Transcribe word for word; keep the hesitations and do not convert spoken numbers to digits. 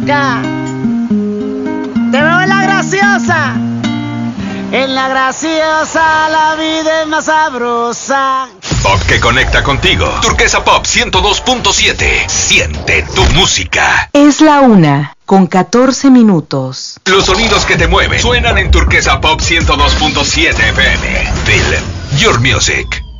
Ya. Te veo en la graciosa. En la graciosa la vida es más sabrosa. Pop que conecta contigo. Turquesa Pop ciento dos punto siete. Siente tu música. Es la una, con catorce minutos. Los sonidos que te mueven suenan en Turquesa Pop ciento dos punto siete F M. Feel your music.